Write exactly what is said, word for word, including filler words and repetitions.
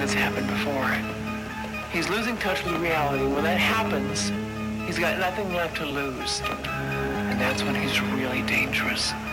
that's happened before. He's losing touch with reality. When that happens, he's got nothing left to lose. And that's when he's really dangerous.